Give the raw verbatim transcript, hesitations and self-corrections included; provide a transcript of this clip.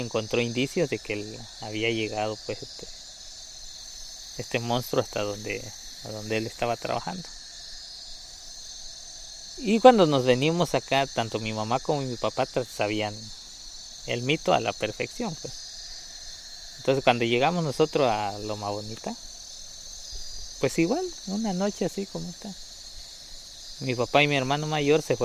encontró indicios de que él había llegado pues este, este monstruo hasta donde, a donde él estaba trabajando. Y cuando nos venimos acá, tanto mi mamá como mi papá sabían el mito a la perfección, pues. Entonces cuando llegamos nosotros a Loma Bonita, pues igual, una noche así como está. Mi papá y mi hermano mayor se fueron